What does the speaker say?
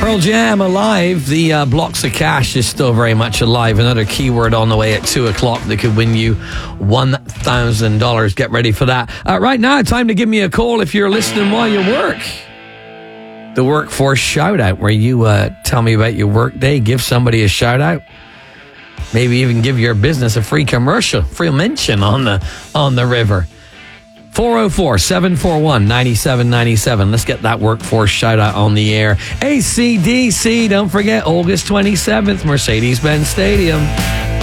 Pearl Jam alive. The blocks of cash is still very much alive. Another keyword on the way at 2 o'clock that could win you $1,000. Get ready for that. Right now, time to give me a call if you're listening while you work. The Workforce Shout Out, where you tell me about your work day, give somebody a shout out. Maybe even give your business a free commercial, free mention on the river. 404-741-9797. Let's get that Workforce shout out on the air. AC/DC, don't forget, August 27th, Mercedes-Benz Stadium.